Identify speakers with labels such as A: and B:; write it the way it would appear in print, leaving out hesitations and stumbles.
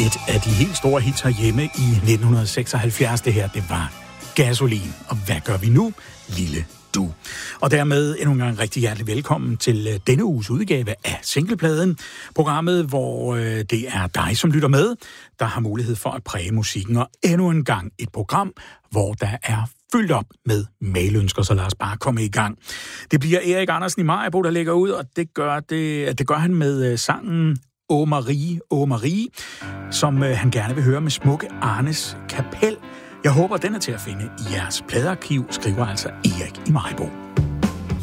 A: Et af de helt store hits herhjemme i 1976, det her, det var Gasolin. Og hvad gør vi nu, lille du? Og dermed endnu en gang rigtig hjertelig velkommen til denne uges udgave af Singlepladen. Programmet, hvor det er dig, som lytter med, der har mulighed for at præge musikken. Og endnu en gang et program, hvor der er fyldt op med mailønsker, så lad os bare komme i gang. Det bliver Erik Andersen i Maribo, der lægger ud, og det gør han med sangen Åh Marie, som han gerne vil høre med smukke Arnes Kapel. Jeg håber, den er til at finde i jeres pladearkiv, skriver altså Erik i Maribo.